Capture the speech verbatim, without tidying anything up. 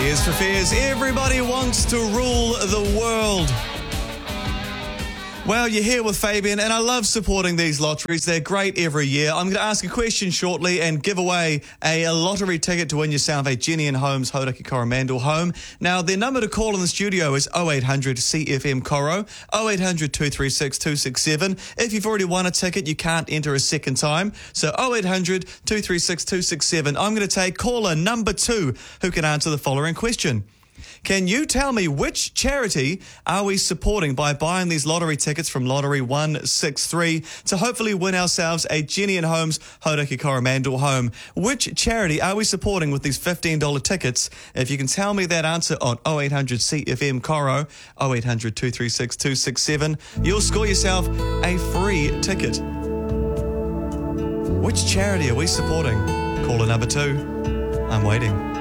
Tears for Fears. Everybody wants to rule the world. Well, you're here with Fabian, and I love supporting these lotteries. They're great every year. I'm going to ask a question shortly and give away a, a lottery ticket to win yourself a Jenny and Holmes Hauraki Coromandel home. Now, their number to call in the studio is oh eight hundred C F M Coro, oh eight hundred two three six two six seven. If you've already won a ticket, you can't enter a second time. So oh eight hundred two three six two six seven. I'm going to take caller number two who can answer the following question. Can you tell me which charity are we supporting by buying these lottery tickets from Lottery one six three to hopefully win ourselves a Jenny and Holmes Hauraki Coromandel home? Which charity are we supporting with these fifteen dollars tickets? If you can tell me that answer on oh eight hundred C F M Coro, oh eight hundred two three six two six seven, you'll score yourself a free ticket. Which charity are we supporting? Caller number two. I'm waiting.